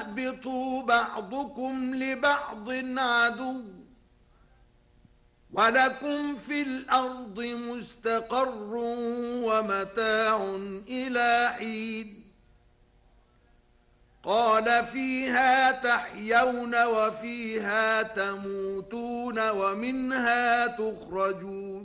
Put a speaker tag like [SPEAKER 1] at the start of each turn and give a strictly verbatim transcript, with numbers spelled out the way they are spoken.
[SPEAKER 1] اهبطوا بعضكم لبعض عدو ولكم في الأرض مستقر ومتاع إلى حين قال فيها تحيون وفيها تموتون ومنها تخرجون